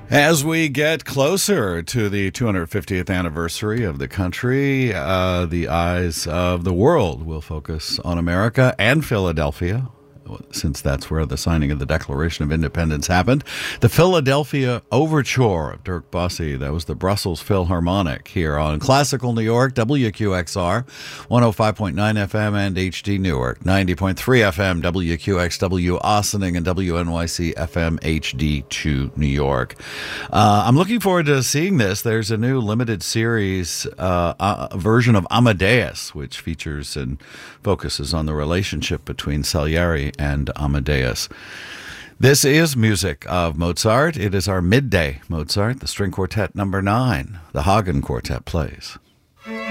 As we get closer to the 250th anniversary of the country, the eyes of the world will focus on America and Philadelphia, since that's where the signing of the Declaration of Independence happened. The Philadelphia Overture of Dirk Bosse, that was the Brussels Philharmonic here on Classical New York, WQXR, 105.9 FM and HD Newark, 90.3 FM, WQXW Ossining, and WNYC FM HD2 New York. I'm looking forward to seeing this. There's a new limited series version of Amadeus, which features and focuses on the relationship between Salieri and Amadeus. This is music of Mozart. It is our midday Mozart, the String Quartet number 9. The Hagen Quartet plays.